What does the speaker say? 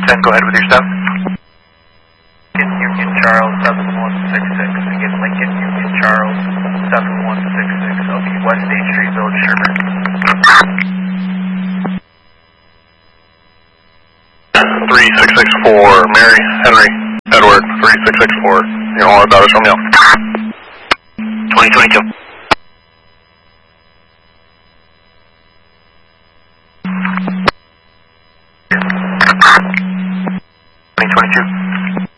10, go ahead with your stuff. Lincoln Union Charles 7166. Again, Lincoln Union Charles 7166. LP West State Street, Village Sherman. 3664, Mary, Henry, Edward, 3664. You're all about us, Romeo. 2022.